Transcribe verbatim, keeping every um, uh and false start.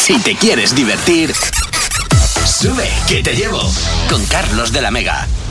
Si te quieres divertir, sube, que te llevo. Con Carlos de la Mega.